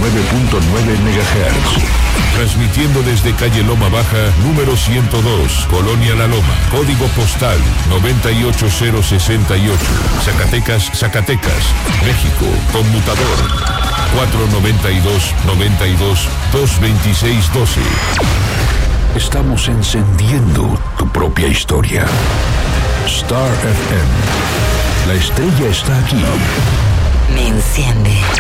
MHz. Transmitiendo desde calle Loma Baja, número 102, Colonia La Loma, código postal 98068, Zacatecas, Zacatecas, México, conmutador 492-92-226-12. Estamos encendiendo tu propia historia. Star FM. La estrella está aquí. Me enciende.